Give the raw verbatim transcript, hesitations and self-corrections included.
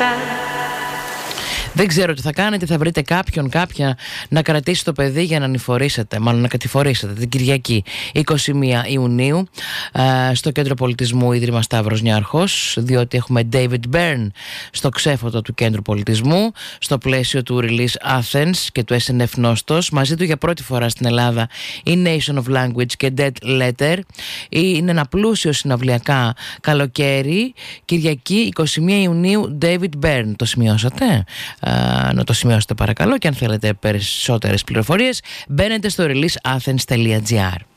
Δεν ξέρω τι θα κάνετε, θα βρείτε κάποιον, κάποια να κρατήσει το παιδί για να ανηφορήσετε, μάλλον να κατηφορήσετε την Κυριακή εικοστή πρώτη Ιουνίου στο Κέντρο Πολιτισμού Ίδρυμα Σταύρος Νιάρχος, διότι έχουμε David Byrne στο ξέφωτο του Κέντρου Πολιτισμού, στο πλαίσιο του Release Athens και του ες εν εφ Νόστος. Μαζί του για πρώτη φορά στην Ελλάδα η Nation of Language και Dead Letter. Είναι ένα πλούσιο συναυλιακά καλοκαίρι. Κυριακή εικοστή πρώτη Ιουνίου, David Byrne. Το σημειώσατε? Uh, να το σημειώσετε παρακαλώ, και αν θέλετε περισσότερες πληροφορίες μπαίνετε στο release athens τελεία gr.